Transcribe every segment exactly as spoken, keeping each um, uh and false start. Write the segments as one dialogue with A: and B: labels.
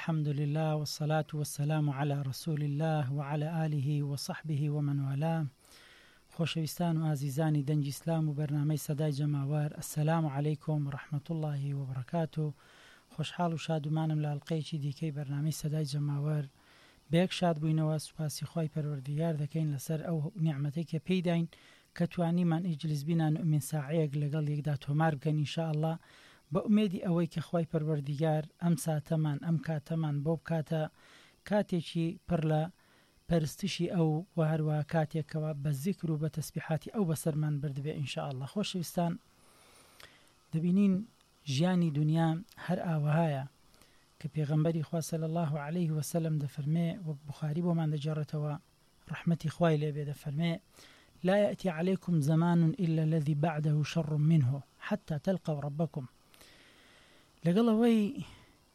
A: الحمد لله والصلاة والسلام على رسول الله وعلى آله وصحبه ومن والاه. خۆشەویستان و ئازیزانی دەنگی ئیسلام و بەرنامەی سەدای جەماوەر، ئەسسەلامو عەلەیکۆم ڕەحمەتوڵڵاهی وبەڕەکاتوه. خۆشحاڵ و شادومانم لە ئەڵقەیەکی دیکەی بەرنامەی سەدای جەماوەر. بەیەک شاد بووینەوە، سوپاسی خوای پەروەردیگار دەکەین لەسەر ئەو نیعمەتەی کە پێیداین کە توانیمان ئیجلیس بینان و من ساعەیەک لەگەڵ یەکدا تۆمار بکەین ئینشاءالله، بە ئومێدی ئەوەی کە خوای پەروەردیگار ئەم ساتەمان ئەم کاتەمان بۆ بکاتە کاتێکی پڕ لە پەرستشی ئەو و هەروەها کاتێکەوە بە زیکر و بە تەسبیحاتی ئەو بەسەرمان بردبێ ئینشاءالله. خۆشەویستان، دەبینین ژیانی دنیا هەر ئاوەهایە کە پێغەمبەری خوا صلی الله علیه وسلم دەفەرمێ، وەک بوخاری بۆمان دەجێڕێتەوە ڕەحمەتی خوای لێبێ، دەفەرمێ: لا يأتي عليكم زمان إلا الذي بعده شر منه حتى تلقوا ربكم. لەگەڵ ئەوەی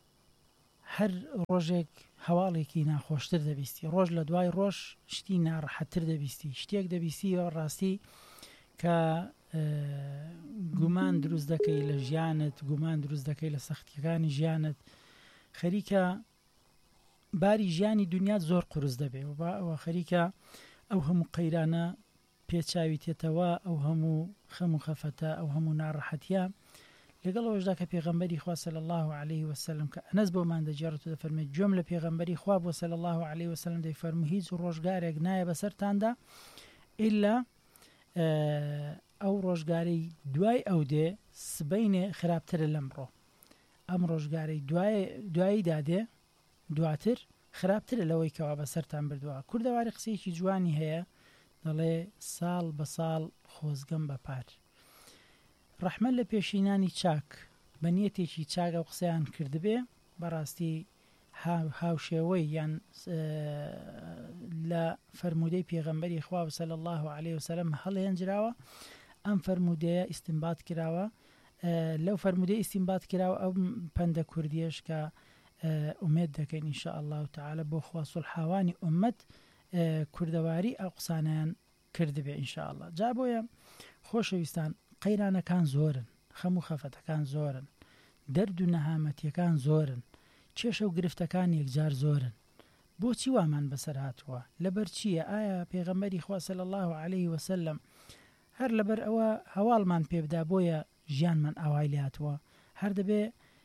A: هەر ڕۆژێک هەواڵێکی ناخۆشتر دەبیستی، ڕۆژ لە دوای ڕۆژ شتی ناڕەحەتتر دەبیستی، شتێک دەبیستی ڕاستی کە گومان دروست دەکەی لە ژیانت، گومان دروست دەکەی لە سەختیەکانی ژیانت، خەریکە باری ژیانی دنیات زۆر قورس دەبێ و ئەوە خەریکە ئەو هەموو قەیرانە پێچاوی تێتەوە، ئەو هەموو خەم و خەفەتە، ئەو هەموو ناڕەحەتیە. لەگەڵ ئەوەشدا کە پێغەمبەری خوا صلی الله علیه وسلم کە ئەنەس بۆمان دەجێڕێت و دەفەرمێت گوێم لە پێغەمبەری خوا بۆ صلی الله علیه وسلم دەیفەرموو هیچ ڕۆژگارێک نایە بەسەرتاندا ئیلا ئەو ڕۆژگارەی دوای ئەو دێ سبەینێ خراپترە لەمڕۆ. ئەم ڕۆژگارەی دوایی دادێ دواتر خراپترە لەوەی کەوا بەسەرتان بردووە. کوردەواری قسەیەکی جوانی هەیە، دەڵێ ساڵ بە ساڵ خۆزگەم بە پار. ڕەحمە لە پێشینانی چاک بە نیەتێکی چاکە و قسەیان کردبێ، بەڕاستی هاوشێوەی یان لە فەرمودەی پێغەمبەری خوا صلی الله علیه وسلم هەڵهێنجراوە، ئەم فەرمودەیە ئیستینبات کراوە، لەو فەرمودەی ئیستینبات کراوە ئەو پەندە کوردیەش کە ئومێد دەکەین ئینشاءالله تعالی بۆ خوا سولحاوانی ئومەت کوردەواری ئەو قسانیان کردبێ ئینشاءالله. جا بۆیە خۆشەویستان، قەیرانەکان زۆرن، خەم و خەفەتەکان زۆرن، دەرد و نەهامەتیەکان زۆرن، کێشە و گرفتەکان یەکجار زۆرن. بۆچی وامان بەسەر هاتووە؟ لەبەر چییە؟ ئایا پێغەمبەری خوا صلی الله علیه وسلم هەر لەبەر ئەوە هەواڵمان پێبدا بۆیە ژیانمان ئاوای لێ هاتووە؟ هەر دەبێ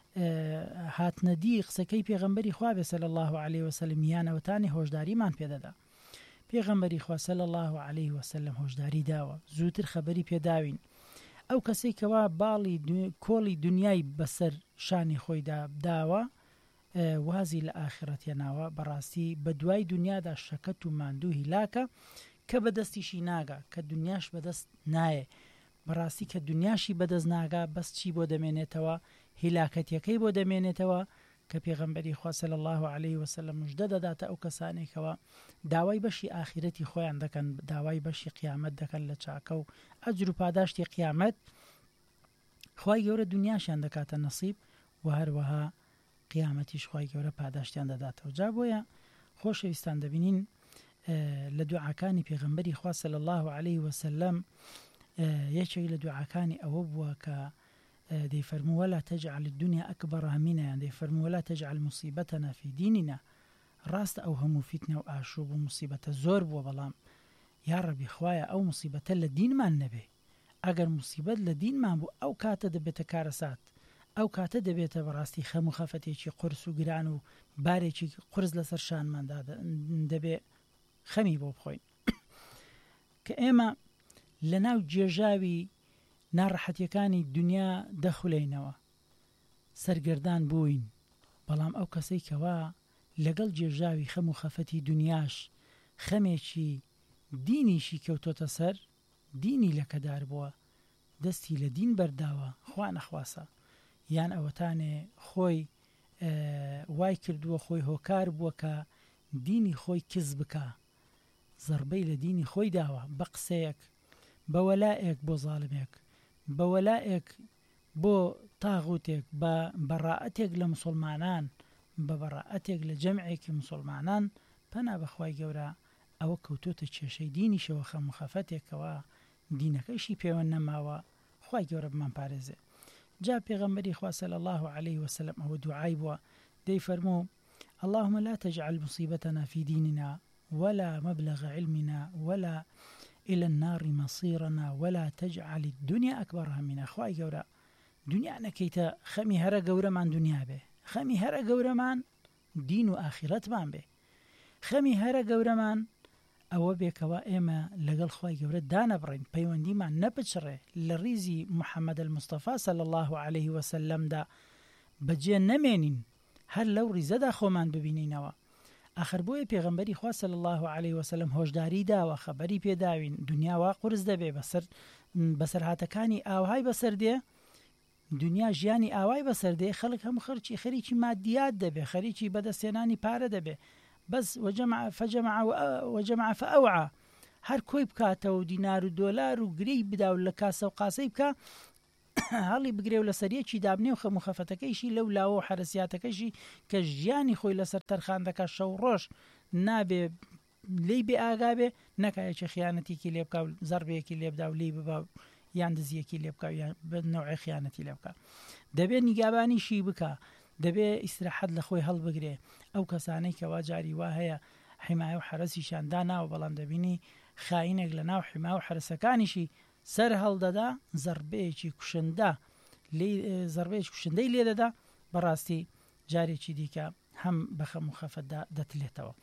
A: هاتنەدی قسەکەی پێغەمبەری خوا بێ صلی الله علیه وسلم یان ئەوەتانی هۆشداریمان پێدەدا؟ پێغەمبەری خوا صلی الله علیه وسلم هۆشداری داوە، زووتر خەبەری پێداوین. ئەو کەسێکەوە باڵی کۆڵی دنیای بەسەر شانی خۆیدا داوە، وازی لە ئاخرەتە ناوە، بەڕاستی بە دوای دنیادا شەکەت و ماندوو هیلاکە کە بەدەستیشی ناگا، کە دنیاش بەدەست نایە. بەڕاستی کە دنیاشی بەدەست ناگا بەس چی بۆ دەمێنێتەوە؟ هیلاکەتیەکەی بۆ دەمێنێتەوە کە پێغەمبەری خوا صلی الله علیه وسلم مژدە دەداتە ئەو کەسانێکەوە داوای بەشی ئاخرەتی خۆیان دەکەن، داوای بەشی قیامەت دەکەن لە چاکە و ئەجر و پاداشتی قیامەت. خوای گەورە دنیاشیان دەکاتە نەسیب و هەروەها قیامەتیش خوای گەورە پاداشتیان دەداتەوە. جا بۆیە خۆشەویستان، دەبینین لە دوعاکانی پێغەمبەری خوا صلی الله علیه وسلم یەکێک لە دوعاکانی ئەوە بووە کە دەیفەرموو ولا تجعل الدنيا أكبر همنا، یان دەیفەرموو ولا تجعل مصيبتنا في ديننا. ڕاستە ئەو هەموو فیتنە و ئاشوب و موسیبەتە زۆر بووە، بەڵام یا ڕەبی خوایە ئەو موسیبەتە لە دینمان نەبێ. ئەگەر موسیبەت لە دینمان بوو ئەو کاتە دەبێتە کارەسات، ئەو کاتە دەبێتە بەڕاستی خەم و خەفەتێکی قورس و گران و بارێکی قورس لەسەر شانماندا دەبێ خەمی بۆ بخۆین. کە ئێمە لە ناو جێژاوی ناڕەحەتیەکانی دنیا دەخولێنەوە، سەرگەردان بووین، بەڵام ئەو کەسەی کەوا لەگەڵ جێژاوی خەم و خەفەتی دنیاش خەمێکی دینیشی کەوتۆتە سەر، دینی لەکەدار بووە، دەستی لە دین بەرداوە، خوا نەخواسە، یان ئەوەتانێ خۆی وای کردووە خۆی هۆکار بووە کە دینی خۆی کز بکە، زەربەی لە دینی خۆی داوە بە قسەیەک، بە وەلایەک بۆ زاڵمێک، بە وەلایەک بۆ تاغوتێک، بە بەڕائەتێک لە مسلمانان، بە بەڕائەتێک لە جەمعێکی مسلمانان، پەنا بەخوای گەورە ئەوە کەوتۆتە کێشەی دینیشەوە، خەم و خەفەتێکەوە دینەکەیشی پەیوەند نەماوە. خوای گەورە بمان پارێزێ. جا پێغەمبەری خوا صلی الله علیه وسلم ئەوە دوعای بووە، دەیفەرموو اللهم لا تجعل مصيبتنا في ديننا ولا مبلغ علمنا ولا إلى النار مصيرنا ولا تجعل الدنيا أكبر همنا. خواهی گەورە دنیا نەکەیتە خەمی هەرە گەورەمان دنیا بێ، خەمی هەرە گەورەمان دین و ئاخرەتمان بێ، خەمی هەرە گەورەمان ئەوە بێکەوە ئێمە لەگەڵ خواهی گەورە دانەبڕین، پەیوەندیمان نەپچڕێ، لە ڕیزی محەممەد المستەفا صلی الله عليه وسلمدا بەجێ نەمێنین، هەر لەو ڕیزەدا خۆمان ببینینەوە. آخر بۆیە پێغەمبەری خوا صلی الله عليه وسلم هۆشداری داوە، خەبەری پێداوین دنیا وا قورس دەبێ، بەسەر بەسەرهاتەکانی ئاوهای بەسەر دێ، دنیا ژیانی ئاوای بەسەر دێ، خەڵک هەموو خەرچی خەریکی مادیات دەبێ، خەریکی بەدەستێنانی پارە دەبێ، بەس وجمع فجمع وجمع فأوعى، هەر کۆی بکاتەوە و دینار و دۆلار و گرەی بداو لە کاسە و قاسەی بکە، هەڵی بگرێ و لە سەریەکی دابنێ و خەم و خەفەتەکەیشی لەو لاوە و حرەسیاتەکەشی کە ژیانی خۆی لەسەر تەرخان دەکات شەو ڕۆژ نابێ لی بێ ئاگا بێ، نەکایەکی خیانەتێکی لێ بکە و زەربەیەکی لێ بدا و لی ببا و یان دزیەکی لێ بکە و بە نەوعی خیانەتی لێ بکە. دەبێ نیگابانیشی بکە، دەبێ ئیستراحەت لە خۆی هەڵبگرێ. ئەو کەسانەی کەوا جاری وا هەیە حیمایە و حرەسیشان داناوە، بەڵام دەبینی خاینێک لە ناو حیمایە و حرەسەکانیشی سەر هەڵدەدا، زەربەیەکی کوشندە زەربەیەکی کوشندەی لێ دەدا، بەڕاستی جارێکی دیکە هەم بە خەم و خەفەتدا دەتلێتەوە.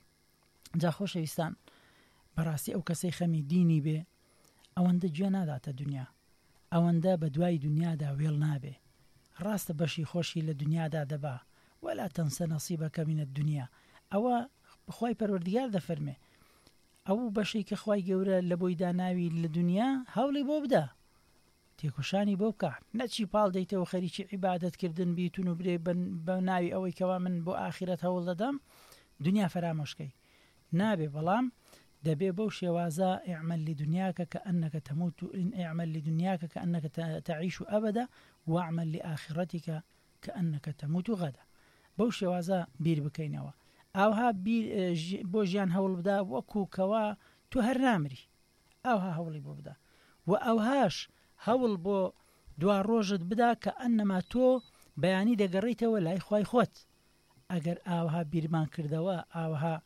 A: جا خۆشەویستان، بەڕاستی ئەو کەسەی خەمی دینی بێ ئەوەندە گوێ ناداتە دنیا، ئەوەندە بە دوای دنیادا وێڵ نابێ، ڕاستە بەشی خۆشی لە دنیادا دەبا، وەلا تەنسە نەسیبەکە منە دنیا. ئەوە بخوای پەروەردیگار دەفەرمێ ئەو بەشەی کە خوای گەورە لە بۆی داناوی لە دنیا هەوڵی بۆ بدە، تێکۆشانی بۆ بکە، نەچی پاڵ دەیتەوە خەریکی عیبادەتکردن بیتون و برێ بە ناوی ئەوەی کەوا من بۆ ئاخرەت هەوڵ دەدەم دنیا فەرامۆشکەی نابێ، بەڵام دەبێ بەو شێوازە ئیعمەل لدنیاکە کەئەنەکە تەموت و ئیعمەل لدنیاکە کەئەنەکە تەعیش ئەبەدە وەعمەل لئاخرەتیکە کەئەنەکە تەموت غەدە. بەو شێوازە بیر بکەینەوە، ئاوها بۆ ژیان هەوڵ بدا وەکو کەوا تو هەر نامری، ئاوها هەوڵی بۆ بدا و ئەوهاش هەوڵ بۆ دوا ڕۆژت بدا کە ئەنەما تۆ بەیانی دەگەڕیتەوە لای خوای خۆت. ئەگەر ئاوها بیرمان کردەوە، ئاوها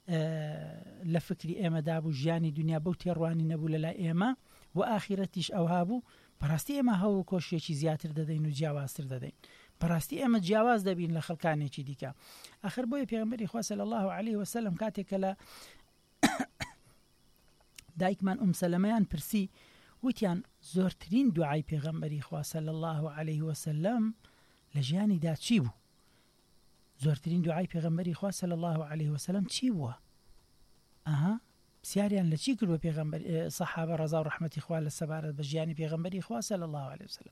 A: لە فکری ئێمەدا بوو، ژیانی دنیا بەو تێڕوانی نەبوو لە لای ئێمە و ئاخرەتیش ئەوها بوو، بەڕاستی ئێمە هەوڵ کۆشیێکی زیاتر دەدەین و جیاوازتر دەدەین، بەڕاستی ئێمە جیاواز دەبین لە خەڵکانێکی دیکە. ئاخر بۆیە پێغەمبەری خوا صلی الله عليه وسلم کاتێکە لە دایکمان ئوم سەلەمەیان پرسی، وتیان زۆرترین دوعای پێغەمبەری خوا صلی الله عليه وسلم لە ژیانیدا چی بوو؟ زۆرترین دوعای پێغەمبەری خوا صلی الله عليه وسلم چی بووە؟ ئەها پرسیاریان لە چی کردووە پێغەمبەر سەحابە ڕەزا و ڕەحمەتی خوا لە سەبارەت بە ژیانی پێغەمبەری خوا صلی الله عليه وسلم.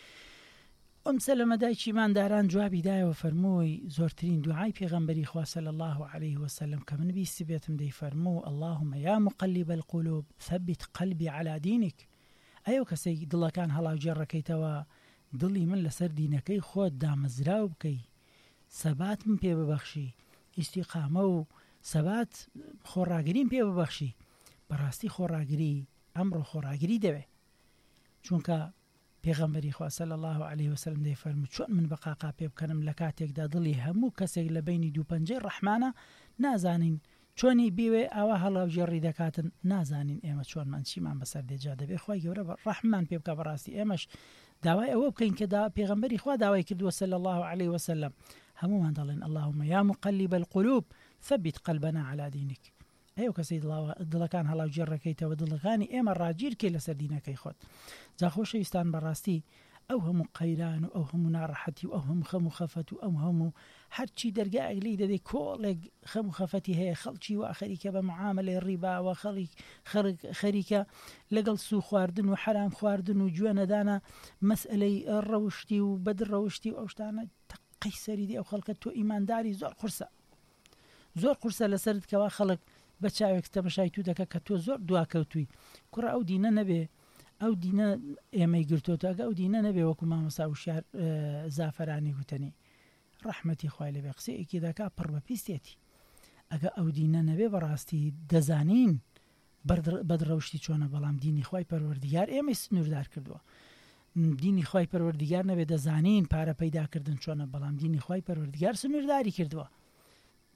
A: ئوم سەلەمە دایکی مانداران جوابی دایەوە، فەرمووی زۆرترین دوعای پێغەمبەری خوا صلی الله عليه وسلم کە من بیستی بێتم دەی فەرموو اللهم یا مقلب القلوب ثبت قلبي على دينك. ئەو کەسەی دڵەکان هەڵاوجێڕەکەیتەوە، دڵی من لەسەر دینەکەی خۆت دامەزراو بکەی، سەبات من پێ ببەخشی، ئیستیقامە و سەبات خۆڕاگریم پێ ببەخشی. بەڕاستی خۆڕاگری ئەمڕۆ خۆڕاگری دەوێ، چونکە پێغەمبەری خوا صلی الله عليه وسلم دەی فەرموو چۆن من بە قاقا پێ بکەنم لە کاتێکدا دڵی هەموو کەسێک لە بینی دوو پەنجەی ڕەحمانە نازانین چۆنی بیوێ ئاوا هەڵاوجێڕی دەکاتن، نازانین ئێمە چۆنمان چیمان بەسەر دێجا دەبێ خوای گەورە ڕەحمان پێ بکە. بەڕاستی ئێمەش داوای ئەوە بکەین کە پێغەمبەری خوا داوای کردووە صلی الله عليه وسلم، هەمومان دەڵێن اللهم یا مقلب القلوب ثبت قلبنا على دينك. ئەو کەسەی دڵەکان هەڵاوجێڕەکەیتەوە، دڵەکانی ئێمە ڕاگیر کەی لەسەر دینەکەی خۆت. جا خۆشەویستان، بەڕاستی ئەو هەموو قەیران و ئەو هەموو ناڕەحەتی و ئەو هەموو خەم و خەفەت و ئەو هەموو هەرچی دەرگایەک لی دەدەی کۆڵێک خەم و خەفەتی هەیە، خەڵکی وا خەریکە بە معاملەی ڕیباوە، خەریکە لەگەڵ سوو خواردن و حرام خواردن و گوێ نەدانە مەسئلەی ڕەوشتی و بەدڕەوشتی و ئەو شتانە تەقەی سەری دی. ئەو خەڵکە تۆ ئیمانداری زۆر قورسە، زۆر قورسە لەسەرت کەوا خەڵک بە چاوێک تەمەشای تو دەکە کە تۆ زۆر دواکەوتووی. کوڕە ئەو دینە نەبێ، ئەو دینە ئێمەی گرتۆتە، ئەگە ئەو دینە نەبێ وەکو مامۆستا وشار زافەرانی گوتنی ڕەحمەتی خوای لەبێ قسەیەکی دەکا پڕ بە پیسێتی. ئەگە ئەو دینە نەبێ بەڕاستی دەزانین بەدڕەوشتی چۆنە، بەڵام دینی خوای پەروەردیگار ئێمەی سنووردار کردووە. دینی خوای پەروەردیگار نەبێ دەزانین پارە پەیداکردن چۆنە، بەڵام دینی خوای پەروەردیگار سنوورداری کردووە.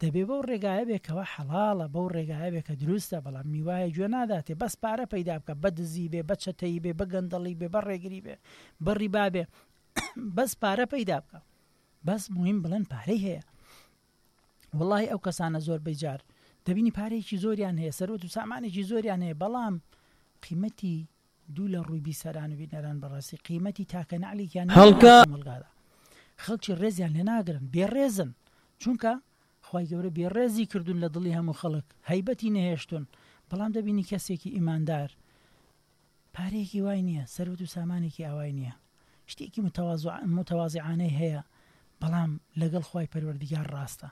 A: دەبێ بەو ڕێگایە بێکەوە حەڵاڵە، بەو ڕێگایە بێ کە دروستە، بەڵام میوایە گوێ ناداتێ، بەس پارە پەیدا بکە، بە دزی بێ، بە چەتەی بێ، بە گەندەڵی بێ، بە ڕێگری بێ، بە ڕیبا بێ، بەس پارە پەیدا بکە، بەس مهم بڵێن پارەی هەیە. وەڵڵاهی ئەو کەسانە زۆر بەیجار دەبینی پارەیەکی زۆریان هەیە، سەرۆت و سامانێکی زۆریان هەیە، بەڵام قیمەتی دوو لە ڕووی بیسەران و بینەران بەڕاستی قیمەتی تاکە نعلیکیان هەڵگادا، خەڵکی ڕێزیان لێ ناگرن، بێڕێزن، چونکە خوای گەورە بێڕێزی کردوون لە دڵی هەموو خەڵک، هەیبەتی نەهێشتون. بەڵام دەبینی کەسێکی ئیماندار پارەیەکی وای نییە، سەرۆت و سامانێکی ئاوای نییە، شتێکی متەوازیعانەی هەیە، بەڵام لەگەڵ خوای پەروەردیگار ڕاستە،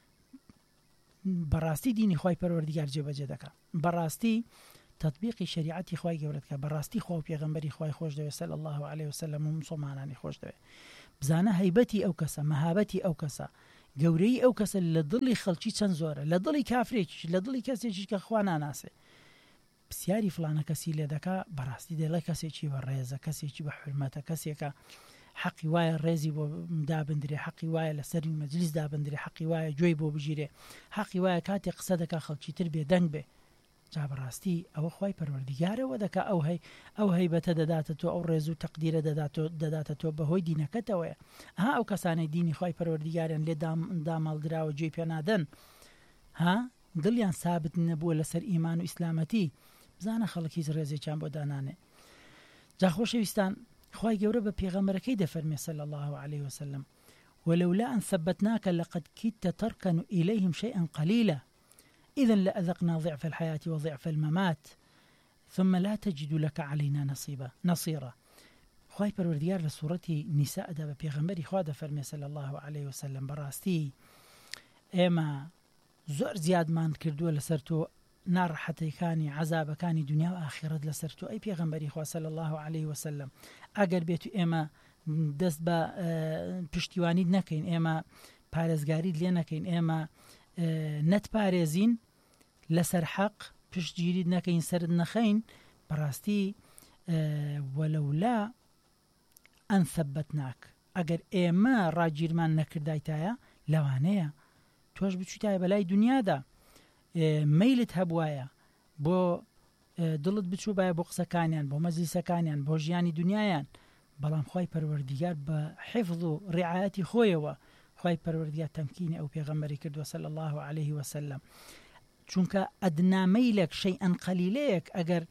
A: بەڕاستی دینی خوای پەروەردیگار جێبەجێ دەکات، بەڕاستی تطبیقی شریعەتی خوای گەورە دەکات، بەڕاستی خوا و پێغەمبەری خوای خۆش دەوێت صلی الله علیه وسلم و مسلمانانی خۆش دەوێت. بزانە هەیبەتی ئەو کەسە، مەهابەتی ئەو کەسە، گەورەی ئەو کەسە لە دڵی خەڵکی چەند زۆرە، لە دڵی کافرێکیش، لە دڵی کەسێکی کە خوا ناناسێ، پرسیاری فلانە کەسی لێ دەکا، بەڕاستی دەڵێ کەسێکی بە ڕێزە، کەسێکی بە حورمەتە، کەسێکە حەقی وایە ڕێزی بۆ دابندرێ، حەقی وایە لەسەری مەجلیس دابندرێ، حەقی وایە گوێی بۆ بگیرێ، حەقی وایە کاتێک قسە دەکا خەڵکی تر بێ دەنگ بێ. جا بەڕاستی ئەوە خوای پەروەردیگارەوە دەکا ئەو هەی ئەو هەیبەتە دەداتە تۆ، ئەو ڕێز و تەقدیرە دەداتە تۆ بەهۆی دینەکەتەوەیە. ها ئەو کەسانەی دینی خوای پەروەردیگاریان لێ دامەڵدراوە گوێی پێ نادەن، ها دڵیان سابت نەبووە لەسەر ئیمان و ئیسلامەتی، بزانە خەڵک هیچ ڕێزێکیان بۆ دانانێ. جا خۆشەویستان، خوای گەورە بە پێغەمبەرەکەی دەفەرمێ صلی الله عليه وسلم: ولولا أن ثبتناك لقد كدت تركن إليهم شيئا قليلا إذا لأذقنا ضعف الحياة وضعف الممات ثم لا تجد لك علينا نصيبا نصيرا. خوای پەروەردیگار لە سوورەتی نیساءدا بە پێغەمبەری خوا دەفەرمێ صلی الله عليه وسلم: بەڕاستی ئێمە زۆر زیادمان کردووە لەسەر تۆ ناڕەحەتەکانی عەزابەکانی دنیا و ئاخرەت لەسەر تۆ، ئەی پێغەمبەری خوا صلی الله عليه وسلم. ئەگەر بێت ئێمە دەست بە پشتیوانیت نەکەین، ئێمە پارێزگاریت لێ نەکەین، ئێمە نەتپارێزین لەسەر حەق، پشتگیریت نەکەین، سەرت نەخەین، بەڕاستی وەلەولا ئەن ثەبەتناک، ئەگەر ئێمە ڕاگیرمان نەکردایتایە لەوانەیە تۆش بچووتایە بەلای دنیادا، مەیلت هەبوایە بۆ دڵت بچوو بایە بۆ قسەکانیان، بۆ مەجلیسەکانیان، بۆ ژیانی دنیایان، بەڵام خوای پەروەردیگار بە حیفظ و ڕعایەتی خۆیەوە خوای پەروەردیگار تەمکینی ئەو پێغەمبەری کردووە صلی الله عليه وسلم، چونکە ئەدنا مەیلێک شەیئەن قەلیلەیەک ئەگەر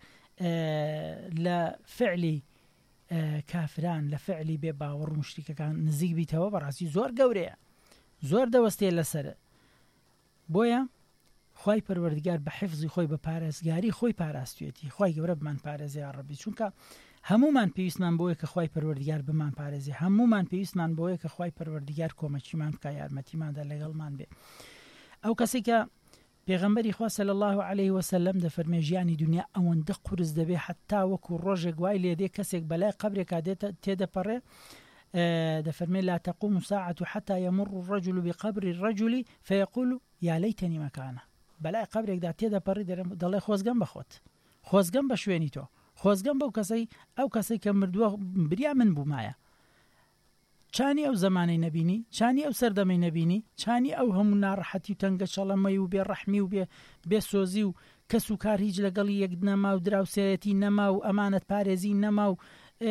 A: لە فعلی کافران، لە فعلی بێ باوەڕ و مشریکەکان نزیک بیتەوە، بەڕاستی زۆر گەورەیە، زۆر دەوەستێ لەسەر. بۆیە خوای پەروەردیگار بە حیفزی خۆی، بە پارێزگاری خۆی پاراستوێتی. خوای گەورە بمان پارێزێ یا ڕەبی، چونکە هەمومان پێویستمان بۆیە کە خوای پەروەردیگار بمان پارێزێ، هەمومان پێویستمان بۆیە کە خوای پەروەردیگار کۆمەکیمان بکە، یارمەتیماندا لەگەڵمان بێ. ئەو کەسێک کە پێغەمبەری خوا صلی الله عليه وسلم دەفەرمێ ژیانی دنیا ئەوەندە قورس دەبێ حتا وەکو ڕۆژێک وای لێ دێ کەسێک بەلای قەبرێکا تێدەپەڕێ، دەفەرمێ: لا تقوم الساعة حتى يمر الرجل بقبر الرجل فيقول يا ليتني مكانه. بەلای قەبرێکدا تێدەپەڕی دەڵێ خۆزگەم بە خۆت، خۆزگەم بە شوێنی تۆ، خۆزگەم بەو کەسەی ئەو کەسەی کە مردووە بریا من بوومایە. چانی ئەو زمانەی نەبینی، چانی ئەو سەردەمەی نەبینی، چانی ئەو هەموو ناڕەحەتی و تەنگە شەڵەمەی و بێڕەحمی و بێسۆزی و کەس و کار هیچ لەگەڵی یەک نەما و دراوسێتی نەما و ئەمانەت پارێزی نەما و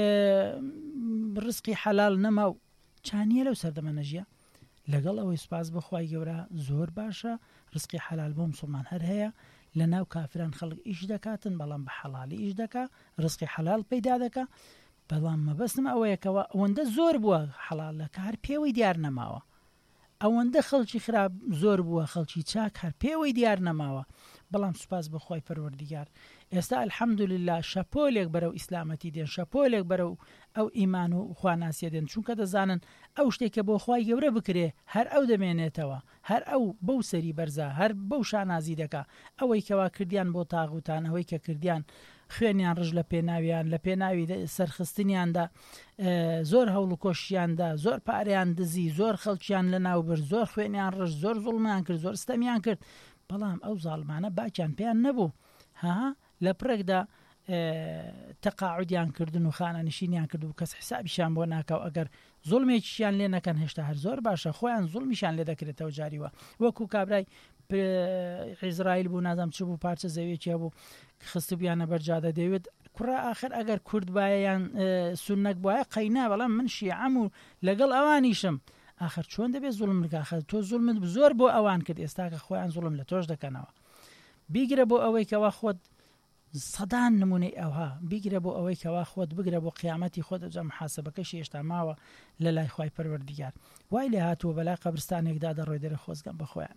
A: ڕزقی حەلال نەما و چانیە لەو سەردەمە نەژیە. لەگەڵ ئەوەی سوپاس بەخوای گەورە زۆر باشە، ڕزقی حەلال بۆ موسڵمان هەر هەیە، لە ناو کافران خەڵک ئیش دەکاتن، بەڵام بە حەڵالی ئیش دەکا، ڕزقی حەلال پەیدا دەکا، بەڵام مەبەستم ئەوەیەکەوە ئەوەندە زۆر بووە حەڵالە کە هەر پێوەی دیار نەماوە، ئەوەندە خەڵکی خراپ زۆر بووە، خەڵکی چاک هەر پێوەی دیار نەماوە. بەڵام سوپاس بەخوای پەروەردیگار ئێستا الحەمدولله شەپۆلێک بەرەو ئیسلامەتی دێن، شەپۆلێک بەرەو ئەو ئیمان و خواناسیە دێن، چونکە دەزانن ئەو شتێکە بۆ خوای گەورە بکرێ هەر ئەو دەمێنێتەوە، هەر ئەو بەو سەری بەرزە، هەر بەو شانازی دەکا. ئەوەی کەوا کردیان بۆ تاغوتان، ئەوەی کە کردیان خوێنیان ڕژ لە پێناویان، لە پێناوی سەرخستنیاندا زۆر هەوڵ و کۆشیاندا، زۆر پارەیان دزی، زۆر خەڵکیان لە ناو بر، زۆر خوێنیان ڕژ، زۆر زوڵمیان کرد، زۆر ستەمیان کرد، بەڵام ئەو زاڵمانە باکیان پێیان نەبوو. ها لە پرێکدا تەقاعودیان کردن و خانەنشینیان کرد و کەس حسابیشان بۆ ناکاو ئەگەر زوڵمێکیشیان لێ نەکەن هێشتا هەر زۆر باشە خۆیان زوڵمیشان لێ دەکرێتەوە جاریوە وەکو کابرای عیزرائیل بوو نازام چ بوو پارچە زەویەکی هەبوو خستبیانە بەرجادە دەوێت کوڕا ئاخر ئەگەر کورد باە یان سونەک بواە قەینا بەڵام من شیعەم و لەگەڵ ئەوانیشم ئاخر چۆن دەبێت زوڵم بکە تۆ زوڵمت زۆر بۆ ئەوان کرد ئێستا کە خۆیان زوڵم لە تۆش دەکەنەوە بیگرە بۆ ئەوەی کەوا خۆت سەدان نمونەی ئەوها بیگرە بۆ ئەوەی کەوا خۆت بگرە بۆ قیامەتی خۆت ئەجا محاسبەکەش هێشتا ماوە لە لای خوای پەروەردیگار وای لێ هاتووە بەلای قەبرستانێکدا دەڕۆی دەرە خۆزگەم بە خۆیان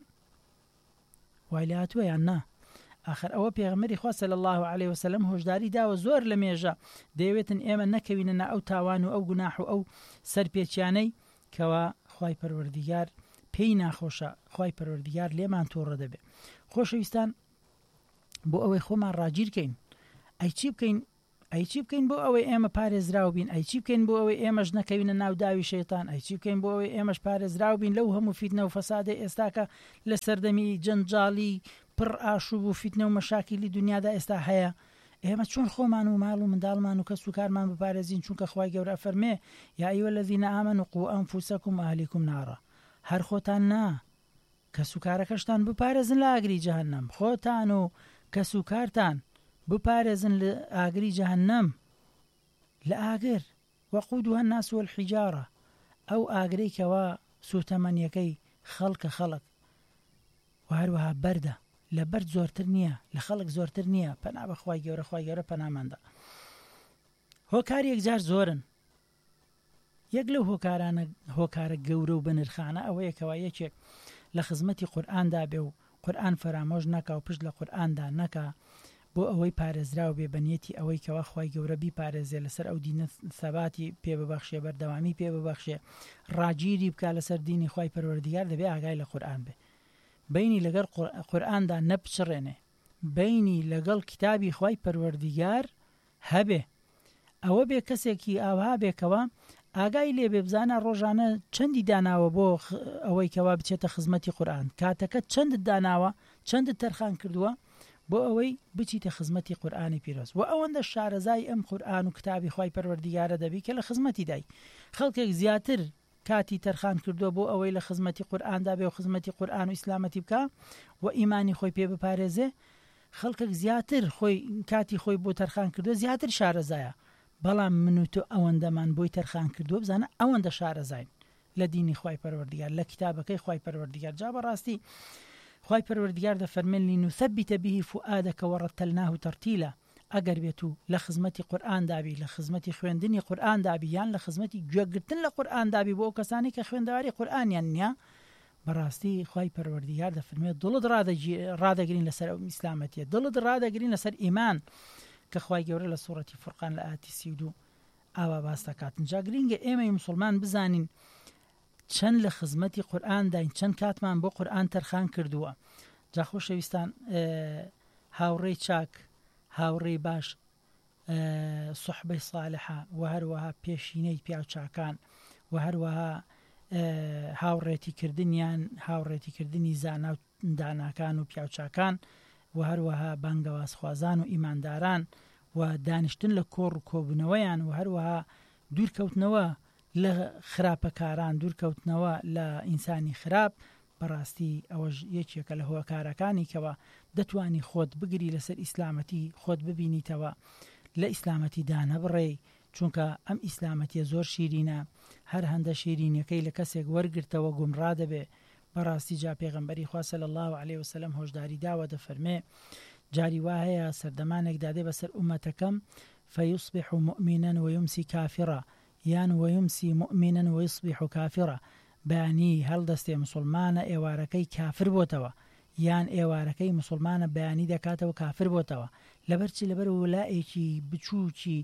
A: وای لێ هاتووە یان نا آخر ئەوە پێغەمبەری خوا صلی الله علیه وسلم هۆشداری داوە زۆر لە مێژە دەیەوێتن ئێمە نەکەوینە نا ئەو تاوان و ئەو گوناح و ئەو سەرپێچیانەی کەوا خوای پەروەردیگار پێی ناخۆشە خوای پەروەردیگار لێمان تۆڕە دەبێ خۆشەویستان بۆ ئەوەی خۆمان ڕاگیرکەین ئەی چی بکەین ئەی چی بکەین بۆ ئەوەی ئێمە پارێزراو بین ئەی چی بکەین بۆ ئەوەی ئێمەش نەکەوینە ناو داوی شەیتان ئەی چی بکەین بۆ ئەوەی ئێمەش پارێزراو بین لەو هەموو فیتنە و فەسادە ئێستاکە لە سەردەمی جەنجاڵی پڕ ئاشوب و فیتنە و مەشاکیلی دنیادا ئێستا هەیە ئێمە چۆن خۆمان و ماڵ و منداڵمان و کەس و کارمان بپارێزین چونکە خوای گەورە فەرمێ یا ئەیوە الەذینە ئامەنوا قووا ئەنفوسەکم وئەهلیکم نارا هەر خۆتان نا کەس و کارەکەشتان بپارێزن لە ئاگری جەهەنەم خۆتان و کەس و کارتان بپارێزن لە ئاگری جەهەنەم لە ئاگر وەقودوها الناس والحیجارە ئەو ئاگرەی کەوا سوتەمەنیەکەی خەڵکە خەڵک و هەروەها بەردە لە بەرد زۆرتر نییە لە خەڵک زۆرتر نییە پەنا بە خوای گەورە خوای گەورە پەناماندا هۆکار یەکجار زۆرن یەک لەو هۆکارانە هۆکارە گەورە و بەنرخانە ئەوەیەکەوە یەکێک لە خزمەتی قورئاندا بێ و قورئان فەرامۆژ نەکا و پشت لە قورئاندا نەکا بۆ ئەوەی پارێزراو بێ بەنیەتی ئەوەی کەوا خوای گەورە بیپارێزێ لەسەر ئەو دینە سەباتی پێ ببەخشێ بەردەوامی پێ ببەخشێ ڕاگیری بکە لەسەر دینی خوای پەروەردیگار دەبێ ئاگای لە قورئان بێ بینی لەگەڵ قورئاندا نەپچڕێنێ بینی لەگەڵ کتابی خوای پەروەردیگار هەبێ ئەوە بێ کەسێکی ئاوا بێکەوە ئاگای لێ بێ بزانە ڕۆژانە چەندی داناوە بۆ ئەوەی کەوا بچێتە خزمەتی قورئان کاتەکە چەندت داناوە چەندت تەرخان کردووە بۆ ئەوەی بچیتە خزمەتی قورئانی پیرۆز و ئەوەندە شارەزای ئەم قورئان و کتابی خوای پەروەردیگارە دەبی کە لە خزمەتی دای خەڵکێک زیاتر کاتی تەرخان کردووە بۆ ئەوەی لە خزمەتی قورئاندا بێ و خزمەتی قورئان و ئیسلامەتی بکە و ئیمانی خۆی پێ بپارێزێ خەڵکێک زیاتر خۆی کاتی خۆی بۆ تەرخان کردووە زیاتر شارەزایە بەڵام من و تۆ ئەوەندەمان بۆی تەرخان کردووە بزانە ئەوەندە شارەزاین لە دینی خوای پەروەردیگار لە کتابەکەی خوای پەروەردیگار جا بەڕاستی خوای پەروەردیگار دەفەرمێن لنثبت به فؤادك ورتلناه ترتیلا ئەگەر بێت و لە خزمەتی قورئان دابی لە خزمەتی خوێندنی قورئان دابی یان لە خزمەتی گوێگرتن لە قورئان دابی بۆ ئەو کەسانی کە خوێندەواری قورئانیان نییە بەڕاستی خوای پەروەردیگار دەفەرمێت دڵت ڕادەگرین لەسەر ئەو ئیسلامەتیە دڵت ڕادەگرین لەسەر ئیمان کە خوای گەورە لە سوورەتی فورقان لە ئاەتی سی و دوو ئاوا باس دەکاتن جا گرینگە ئێمەی موسڵمان بزانین چەند لە خزمەتی قورئان داین چەند کاتمان بۆ قورئان تەرخان کردووە جا خۆشەویستان هاوڕێی چاک هاوڕێی باش سوحبەی ساڵحە و هەروەها پێشینەی پیاو چاکان و هەروەها هاوڕێتی کردنیان هاوڕێتی کردنی زانا و داناکان و پیاو چاکان و هەروەها بانگەوازخوازان و ئیمانداران و دانیشتن لە کۆڕ و کۆبوونەوەیان و هەروەها دوورکەوتنەوە لە خراپەکاران دوورکەوتنەوە لە ئینسانی خراپ بەڕاستی ئەوەش یەکێکە لە هۆکارەکانی کەوە دەتوانی خۆت بگری لەسەر ئیسلامەتی خۆت ببینیتەوە لە ئیسلامەتی دانەبڕێ چونکە ئەم ئیسلامەتیە زۆر شیرینە هەر هەندە شیرینەکەی لە کەسێک وەرگرتەوە گومڕا دەبێ بەڕاستی جا پێغەمبەری خوا صلی الله علیه وسلم هۆشداری داوە دەفەرمێ جاری وا هەیە سەردەمانێک دادێ بەسەر ئومەتەکەم فەیوسبح مؤمنا ويمسي كافرا یان ويمسي مؤمنا ويصبح كافرا بەیانی هەڵدەستێ مسلمانە ئێوارەکەی کافر بۆتەوە یان ئێوارەکەی مسلمانە بەیانی دەکاتەوە کافر بۆتەوە لەبەرچی لەبەر وڵایەکی بچووکی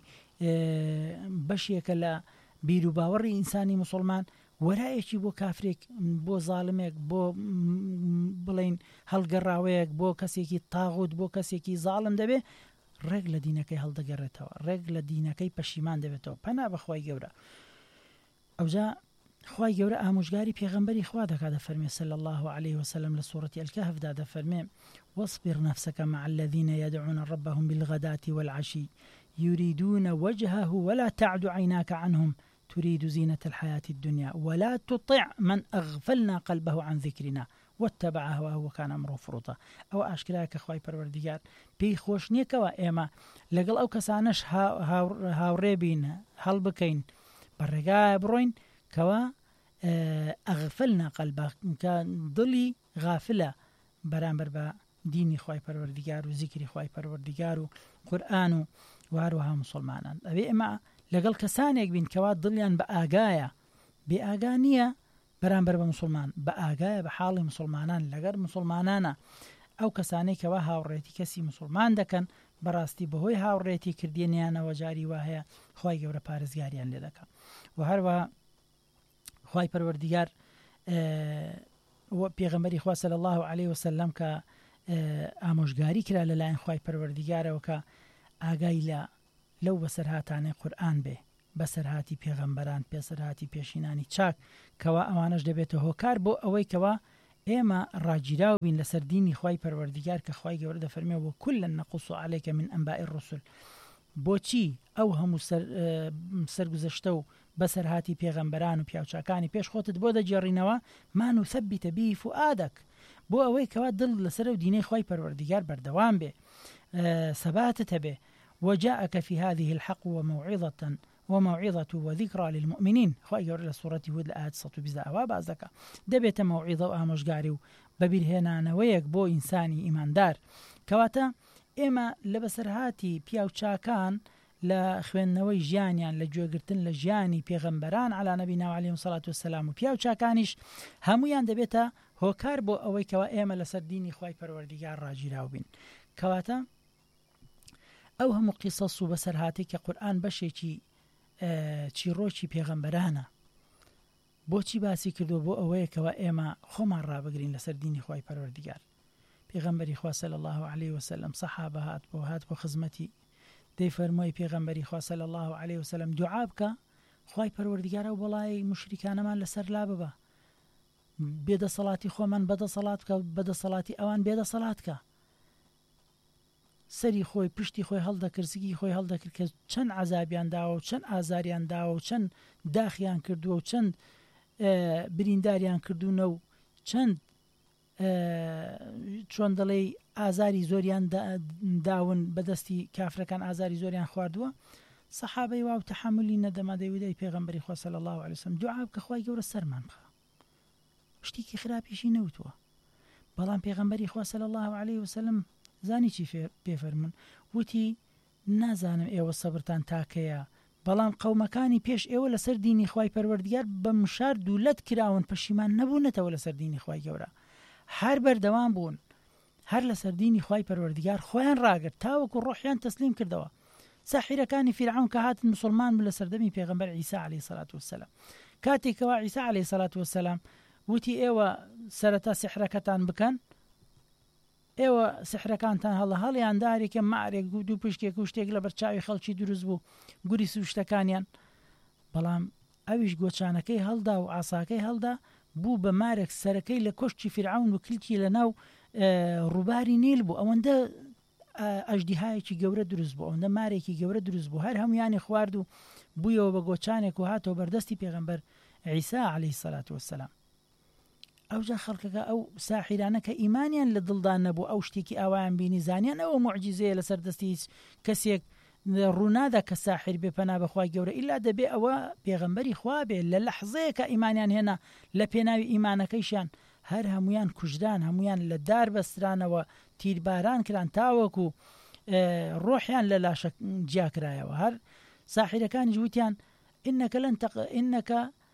A: بەشێکە لە بیر و باوەڕی ئینسانی مسلمان وەرایەکی بۆ کافرێک بۆ زاڵمێک بۆ بڵین هەڵگەڕاوەیەک بۆ کەسێکی تاغوت بۆ کەسێکی زاڵم دەبێ ڕێک لە دینەکەی هەڵدەگەڕێتەوە ڕێک لە دینەکەی پەشیمان دەبێتەوە پەنا بەخوای گەورە ئەوجا خوای گەورە ئامۆژگاری پێغەمبەری خوا دەکات دەفەرمێ صلی الله عليه وسلم لە سوورەتی الکهفدا دەفەرمێ واصبر نفسك مع الذين يدعون ربهم بالغداة والعشي يريدون وجهه ولا تعد عيناك عنهم تريد زينة الحياة الدنيا ولا تطع من أغفلنا قلبه عن ذكرنا واتبع هواه وكان أمره فرطا. أو أشكراك خوای پەروەردگار پێی خۆش نییەکەوە ئێمە لەگەڵ ئەو کەسانەش هاوڕێ بین هەڵ بکەین بەڕێگایە بڕۆین کەوا ئەغفلنا قەلبە کە دڵی غافلە بەرامبەر بە دینی خوای پەروەردگار و زیکری خوای پەروەردگار و قورئان و واروها مسلمانان. ئەوێ ئێمە لەگەڵ کەسانێک بین کەوا دڵیان بە ئاگایە بێ ئاگا نییە بەرامبەر بە مسلمان بە ئاگایە بە حاڵی مسلمانان لەگەر مسلمانانە ئەو کەسانەی کەوا هاوڕێتی کەسی مسلمان دەکەن بەڕاستی بەهۆی هاوڕێتی کردێنیانەوە جاری وا هەیە خوای گەورە پارێزگاریان لێ دەکات. و هەروە خوای پەروەردگار پێغەمبەری خوا صلی الله عليه وسلم کە ئامۆژگاری کرا لەلایەن خوای پەروەردگارەوە کە ئاگای لە لەو بەسەرهاتانەی قورئان بێ بەسەرهاتی پێغەمبەران پێسەرهاتی پێشینانی چاک کەوا ئەوانەش دەبێتە هۆکار بۆ ئەوەی کەوا ئێمە ڕاگیراو بین لەسەر دینی خوای پەروەردگار کە خوای گەورە دەفەرمێ وكلا نقص عليك من أنباء الرسل. بۆچی ئەو هەموو سەرگوزەشتە و بەسەرهاتی پێغەمبەران و پیاوچاکانی پێش خۆتت بۆ دەجێڕینەوە ما نثبت به فؤادك بۆ ئەوەی کەوا دڵ لەسەر و دینەی خوای پەروەردگار بەردەوام بێ ثباتت هەبێ وجاءك في هذه الحق وموعظة وموعظة وذكرى للمؤمنين. خوای گەورە لە سوورەتی هود لە ئاەت سەد و بیست ئەوا باز دەکا دەبێتە مەوعیظە و ئامۆژگاری و بەبیرهێنانەوەیەک بۆ ئینسانی ئیماندار کەواتە ئێمە لە بەسەرهاتی پیاوچاکان لە خوێندنەوەی ژیانیان لە گوێگرتن لە ژیانی پێغەمبەران عەلی نەبینا و عەلەیهیمۇ الصەلاة وەسسەلام و پیاوچاکانیش هەمویان دەبێتە هۆکار بۆ ئەوەی کەوا ئێمە لەسەر دینی خوای پەروەردگار ڕاگیراو بین. کەواتە ئەو هەموو قیسەس و بەسەرهاتی کە قورئان بەشێکی چیرۆکی پێغەمبەرانە بۆچی باسی کردو بۆ ئەوەیە کەوا ئێمە خۆمان ڕابگرین لەسەر دینی خوای پەروەردگار. پێغەمبەری خوا صلی الله عليه وسلم سەحابە هات بۆ هات بۆ خزمەتی دەی فەرمۆی پێغەمبەری خوا صلی الله عليه وسلم دوعا بکە خوای پەروەردگارە و بەڵای مشریکانەمان لەسەر لا ببە بێدەسەڵاتی خۆمان بەدەسەڵات بکە بەدەسەڵاتی ئەوان بێدەسەڵات کە سەری خۆی پشتی خۆی هەڵدەکرد زگی خۆی هەڵدەکرد کە چەند عەزابیان داوە و چەند ئازاریان داوە و چەند داخیان کردووە و چەند برینداریان کردوونە و چەند چۆن دەڵێ ئازاری زۆریان داون بەدەستی کافرەکان ئازاری زۆریان خواردووە سەحابەی وا و تەحملی نەدەما دەیوتەی پێغەمبەری خوا صلی الله عليه وسلم دوعا بکە خوای گەورە سەرمان بخە شتێکی خراپیشی نەوتووە. بەڵام پێغەمبەری خوا صلی الله عليه وسلم زانی چی پێفەرمون وتی نازانم ئێوە سەبرتان تاکەیە بەڵام قەومەکانی پێش ئێوە لەسەر دینی خوای پەروەردگار بە مشار دوولەت کراون پەشیمان نەبوونەتەوە لەسەر دینی خوای گەورە هەر بەردەوام بوون هەر لەسەر دینی خوای پەروەردگار خۆیان ڕاگرت تاوەکو ڕۆحیان تەسلیم کردەوە. ساحیرەکانی فیرعون کە هاتن مسلمان بوو لە سەردەمی پێغەمبەر عیسی عەلەیهی سەڵات وەسسەلام کاتێکەوە عیسی عەلەیهی سەڵات وەسسەلام وتی ئێوە سەرەتا سحرەکەتان بکەن ئێوە سحرەکانتان هەڵە هەڵیان دارێکە مارێک دوو پشتێک و شتێک لە بەرچاوی خەڵکی دروست بوو گوری سوشتەکانیان بەڵام ئەویش گۆچانەکەی هەڵدا و ئاساکەی هەڵدا بوو بە مارێک سەرەکەی لە کۆشتی فیرعون و کلکی لە ناو ڕووباری نیل بوو ئەوەندە ئەژدیهایەکی گەورە دروست بوو ئەوەندە مارێکی گەورە دروست بوو هەر هەمویانی خوارد و بوویەوە بە گۆچانێک و هاتەوە بەردەستی پێغەمبەر عیسی عەلەیهی سەڵات وەسسەلام. ئەوجا خەڵکەکە ئەو ساحیرانە کە ئیمانیان لە دڵدان نەبوو ئەو شتێکی ئاوایان بینی زانیان ئەوە موعجیزەیە لەسەر دەستی هیچ کەسێک ڕوونادا کە ساحیر بێ پەنا بەخوای گەورە ئیلا دەبێ ئەوە پێغەمبەری خوا بێ لە لەحزەیە کە ئیمانیان هێنا لە پێناوی ئیمانەکەیشیان هەر هەمویان کوژدان هەمویان لە دار بەسترانەوە تیرباران کران تاوەکو ڕۆحیان لە لاشە جیاکرایەوە. هەر ساحیرەکانی جوتیان ئینەکە لەن ئینەکە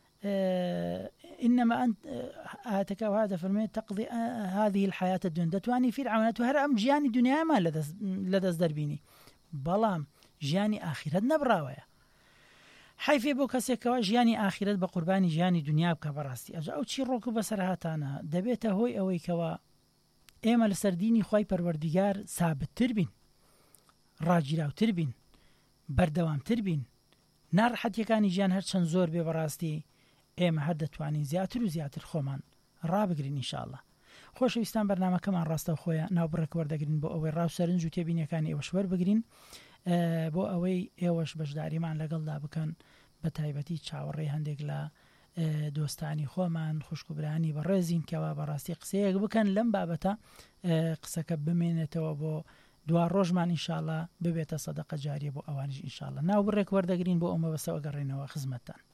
A: إنما أنت هاتك وهذا فرمي تقضي هذه الحياة الدنيا دتواني فرعون هر أم جياني دنيا ما لدز لدز دربيني بلام جياني آخرت نبراوية حيفي بو كسيكوا جياني آخرت بقرباني جياني دنيا بكبراستي أجا أو تشي روكو بسرهاتانا دبيته هوي أوي كوا إما لسرديني خواي پروردگار ثابت تربين راجراو تربين بردوام تربين نار حتى كان جيان هر چند زور ببراستي ئێمە هەر دەتوانین زیاتر و زیاتر خۆمان ڕابگرین ئینشاءالله. خۆشەویستان بەرنامەکەمان ڕاستە خۆیان ناوبڕێک وەردەگرین بۆ ئەوەی ڕاوسەرنج و تێبینیەکانی ئێوەش وەربگرین، بۆ ئەوەی ئێوەش بەشداریمان لەگەڵدا بکەن، بە تایبەتی چاوەڕێی هەندێک لە دۆستانی خۆمان خوشکوبرانی بەڕێزین کەوا بەڕاستی قسەیەک بکەن لەم بابەتە قسەکە بمێنێتەوە بۆ دوا ڕۆژمان ئینشاءالله ببێتە سەدەقە جاریە بۆ ئەوانیش ئینشاءالله. ناوبڕێک وەردەگرین بۆ ئەمە بەسەوە گەڕێنەوە خزمەتتان.